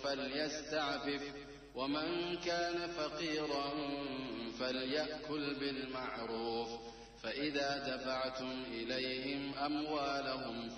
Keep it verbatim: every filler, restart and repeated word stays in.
فليستعفف ومن كان فقيرا فليأكل بالمعروف فإذا دفعتم إليهم أموالهم